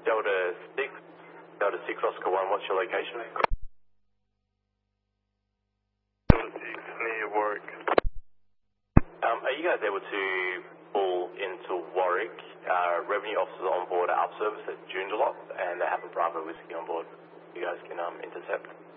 Delta 6 Oscar 1, what's your location? Delta 6 near Warwick. Are you guys able to pull into Warwick? Revenue officers on board our service at Joondalup, and they have a Bravo Whiskey on board. You guys can intercept.